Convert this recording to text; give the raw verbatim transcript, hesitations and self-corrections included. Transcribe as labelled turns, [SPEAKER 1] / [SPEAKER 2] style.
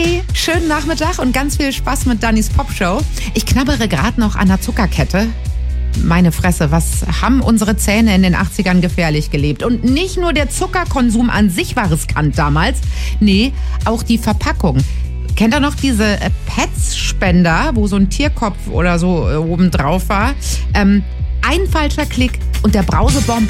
[SPEAKER 1] Hey, schönen Nachmittag und ganz viel Spaß mit Dannys Popshow. Ich knabbere gerade noch an der Zuckerkette. Meine Fresse, was haben unsere Zähne in den achtzigern gefährlich gelebt? Und nicht nur der Zuckerkonsum an sich war riskant damals. Nee, auch die Verpackung. Kennt ihr noch diese äh, Pets-Spender, wo so ein Tierkopf oder so äh, oben drauf war? Ähm, ein falscher Klick und der Brausebomb